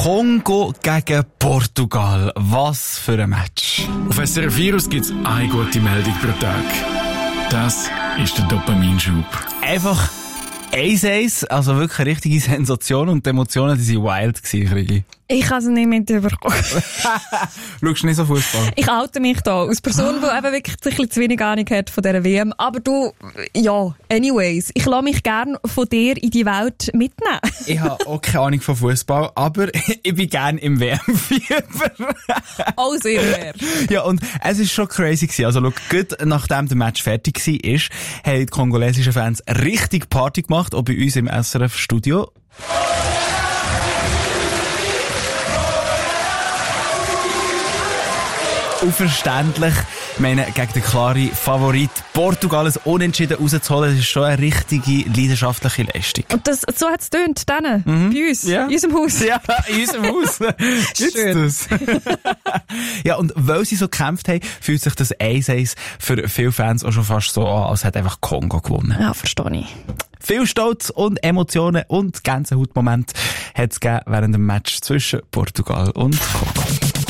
Kongo gegen Portugal. Was für ein Match. Auf SRF Virus gibt es eine gute Meldung pro Tag. Das ist der Dopaminschub. Einfach 1-1, also wirklich eine richtige Sensation und die Emotionen, die waren wild gewesen, Rigi. Ich kann es nicht mehr überkommen. Schaust du nicht so Fußball? Ich oute mich da als Person, die eben wirklich ein bisschen zu wenig Ahnung hat von dieser WM. Aber du, ja, anyways, ich lasse mich gerne von dir in die Welt mitnehmen. Ich habe auch keine Ahnung von Fußball, aber ich bin gerne im WM-Fieber. Oh, sehr fair. Ja, und es ist schon crazy gewesen. Also, schau, gut, nachdem der Match fertig war, haben die kongolesischen Fans richtig Party gemacht, auch bei uns im SRF-Studio. Unverständlich. Ich meine, gegen den klaren Favorit Portugal ein Unentschieden rauszuholen, das ist schon eine richtige leidenschaftliche Leistung. Und so hat es getönt, bei uns, Ja. in unserem Haus. Ja, in unserem Haus. Gibt's Schön. das? Ja, und weil sie so gekämpft haben, fühlt sich das 1-1 für viele Fans auch schon fast so an, als hätte einfach Kongo gewonnen. Ja, verstehe ich. Viel Stolz und Emotionen und Gänsehautmomente hat es gegeben während dem Match zwischen Portugal und Kongo.